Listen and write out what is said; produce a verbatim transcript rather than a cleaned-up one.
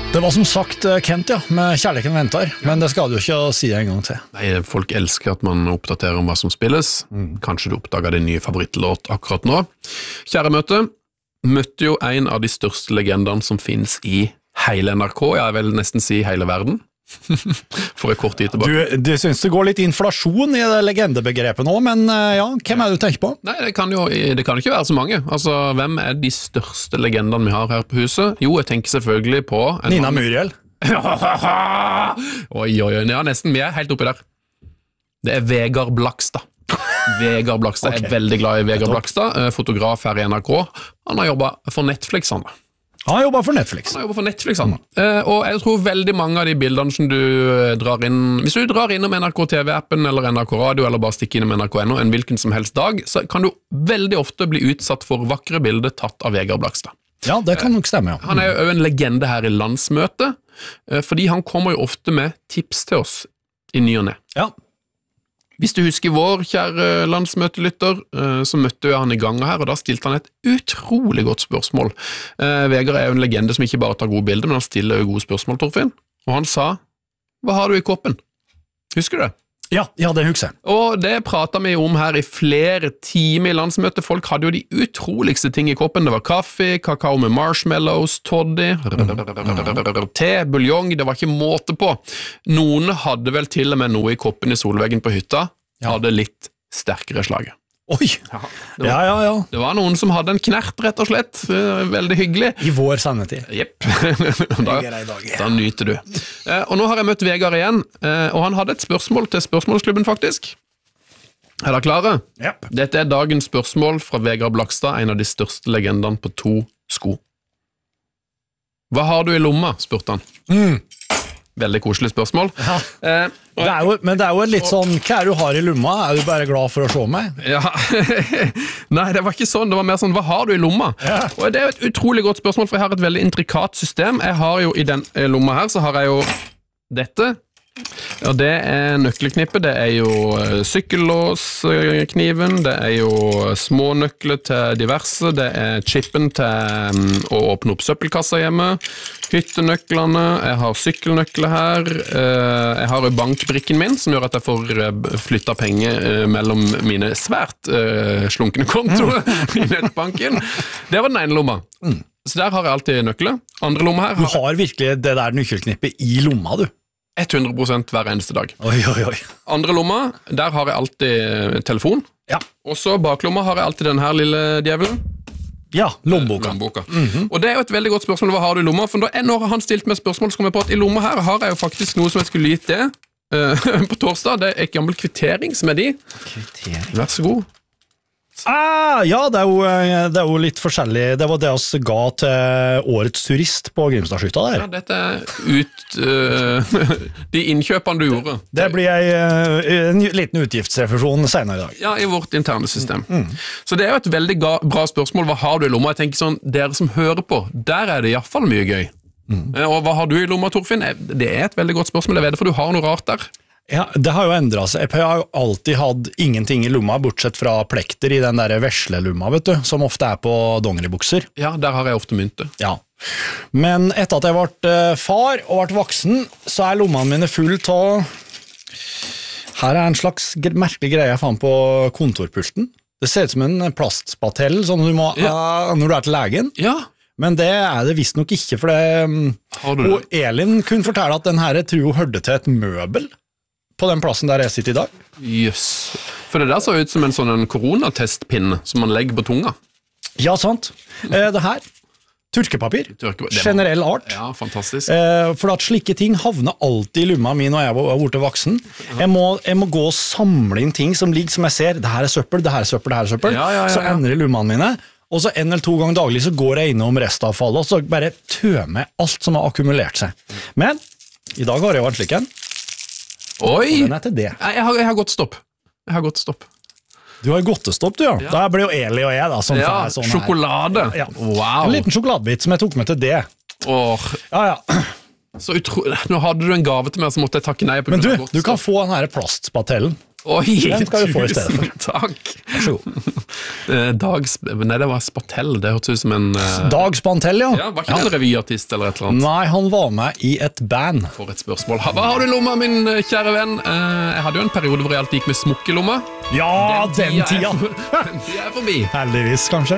Det var som sagt Kent, ja, med Kjærligheten venter, men det skal du ikke si en gang til. Nei, folk elsker at man oppdaterer om hva som spilles. Mm. Kanskje du oppdager din nye favorittlåt akkurat nå. Kjære møte, møtte jo en av de største legendene som finnes i hele N R K, jeg vil nesten si hele verden. For en kort tid tilbake. Du, du synes det går litt inflasjon i det legendebegrepet nå, men ja, hvem er det du tenker på? Nei, det kan jo det kan ikke være så mange. Altså, hvem er de største legendene vi har her på huset? Jo, jeg tenker selvfølgelig på Nina Muriel. Oi, oi, oi, ja, nesten, vi er helt oppi der. Det er Vegard Blakstad. Vegard Blakstad, okay. Jeg er veldig glad i Vegard Blakstad, fotograf her i N R K. Han har jobbet for Netflix, han da. Han har jobbet for Netflix. Han har jobbet for Netflix, han. Mm. Uh, og jeg tror veldig mange av de bildene som du drar inn, hvis du drar innom N R K T V-appen eller N R K Radio, eller bare stikker innom N R K N O en hvilken som helst dag, så kan du veldig ofte bli utsatt for vakre bilder tatt av Vegard Blakstad. Ja, det kan nok stemme, ja. Mm. Han er jo en legende her i landsmøtet, uh, fordi han kommer jo ofte med tips til oss i ny og ne. Ja. Hvis du husker vår kjære landsmøtelytter, så møtte jeg han i gangen her, og da stilte han et utrolig godt spørsmål. Vegard er jo en legende som ikke bare tar gode bilder, men han stiller jo gode spørsmål, Torfinn. Og han sa, hva har du i koppen? Husker du det? Ja, ja, det husker jeg. Og det pratet vi om her i flere timer i landsmøtet. Folk hadde jo de utroligste ting i koppen. Det var kaffe, kakao med marshmallows, toddy, te, buljong, det var ikke måte på. Noen hadde vel til og med noe i koppen i solveggen på hytta, hadde litt sterkere slaget. Oi! Ja, det var, ja, ja, ja. Det var noen som hadde en knert, rett og slett. Veldig hyggelig. I vår sannhetid. Jepp. da, da nyter du. Eh, og nå har jeg møtt Vegard igjen, eh, og han hadde et spørsmål til spørsmålsklubben, faktisk. Er dere klare? Jepp. Dette er dagens spørsmål fra Vegard Blakstad, en av de største legendene på to sko. Hva har du i lomma, spurte han. Mm. Veldig koselig spørsmål. Ja. Eh, det er jo, men det er jo litt sånn, hva er det du har i lomma? Er du bare glad for å se meg? Ja, nei, det var ikke sånn, det var mer sånn, hva har du i lomma? Ja. Og det er jo et utrolig godt spørsmål, for jeg har et veldig intrikat system. Jeg har jo i den lomma her, så har jeg jo dette, og det er nøkkelknippet, det er jo sykkellåskniven, det er jo små nøkler til diverse, det er chippen til å åpne opp søppelkassa hjemme, hyttenøklene, jeg har sykkelnøkler her, jeg har jo bankbrikken min, som gjør at jeg får flyttet penger mellom mine svært slunkne kontoer i nettbanken. Det var den ene lomma. Mm. Så der har jeg alltid nøkler. Andre lomma her... Du har virkelig det der nøkkelknippet i lomma, du. hundre prosent hver eneste dag. Oi, oi, oi. Andre lomma, der har jeg alltid telefon. Ja. Og så baklomma har jeg alltid den her lille djevelen. Ja, lommeboka. lommeboka. Mm-hmm. Og det er jo et veldig godt spørsmål, hva har du i lomma? For når han stilte meg spørsmål, så kom jeg på at i lomma her har jeg jo faktisk noe som jeg skulle gitt det uh, på torsdag. Det er et gammel kvittering som er de. Kvittering. Vær så god. Ah, ja, det er, jo, det er jo litt forskjellig. Det var det vi ga til årets turist på Grimstadshytta der. Ja, dette er ut uh, de innkjøpene du gjorde. Det blir en, en liten utgiftsrefusjon senere i dag. Ja, i vårt interne system. Mm, mm. Så det er jo et veldig bra spørsmål. Hva har du i lomma? Jeg tenker sånn, dere som hører på, der er det i hvert fall mye gøy. Mm. Og hva har du i lomma, Torfinn? Det er et veldig godt spørsmål. Jeg vet det, for du har noe rart der. Ja, det har jo endret seg. Jeg har jo alltid hatt ingenting i lomma, bortsett fra plekter i den der veslelomma, vet du, som ofte er på dongeribukser. Ja, der har jeg ofte mynte. Ja. Men etter at jeg ble far og ble voksen, så er lommene mine full av... Her er en slags merkelig greie jeg fant på kontorpulten. Det ser ut som en plastspatell, sånn du må, ja. uh, når du er til legen. Ja. Men det er det visst nok ikke, for det... Og Elin kunne fortelle at den her jeg tror hørte til et møbel på den plassen der jeg sitter i dag. Jøss. For det der så ut som en sånn en koronatestpinne som man legger på tunga. Ja, sant. Eh, det her, tørkepapir, Tørke... generell art. Ja, fantastisk. Eh, for at slike ting havner alltid i lomma mi når jeg var borte voksen. Jeg må, jeg må gå og samle inn ting som ligger som jeg ser. Det her er søppel, det her er søppel, det her er søppel. Ja, ja, ja, ja. Så ender i lommene mine. Og så en eller to ganger daglig så går jeg innom restavfallet, og så bare tømmer alt som har akkumulert seg. Men i dag har jeg jo en slik en. Oi! Den er til det. Jeg har, jeg har gått stopp. Jeg har gått stopp. Du har godtestopp, du, ja. ja. Da blir jo Eli og jeg, da. Som ja, sånn sjokolade. Ja. Wow. En liten sjokoladebit som jeg tok med til det. Åh. Ja, ja. Så utro... Nå hadde du en gave til meg, så måtte jeg takke nei på. Men du, du kan få den her plastspatellen. Oi, Den skal du få i stedet for. tusen takk. Vær så god. Eh, Dag, Sp- nei, det var Spartell, det hørtes ut som en... eh, Dag Spantell, ja. Ja, var ikke det en revyartist eller et eller annet? Nei, han var med i et band. For et spørsmål. Ha- Hva har du i lomma, min eh, kjære venn? Eh, Jeg hadde jo en periode hvor jeg alltid gikk med smokk i lomma. Ja, den tida! er, den tida er forbi. Heldigvis, kanskje.